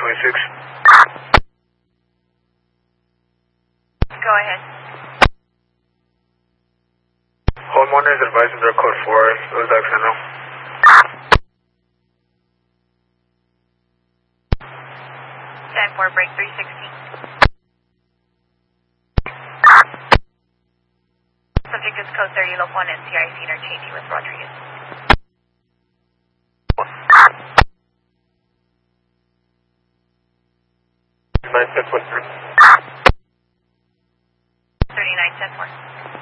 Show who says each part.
Speaker 1: 26.
Speaker 2: Go ahead.
Speaker 1: Homeowners advising their code 4. Those accent now.
Speaker 2: Stand for break 316. Subject is code 30, local 1 NCIC interchanging with Rodriguez.
Speaker 1: Nine ten
Speaker 2: 3910 4.